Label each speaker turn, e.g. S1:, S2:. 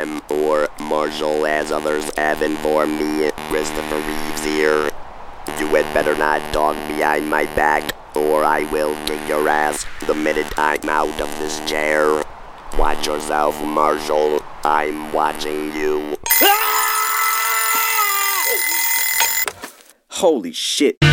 S1: I'm or Marshall as others have informed me. Christopher Reeves here. You had better not talk behind my back, or I will kick your ass the minute I'm out of this chair. Watch yourself, Marshall. I'm watching you.
S2: Holy shit.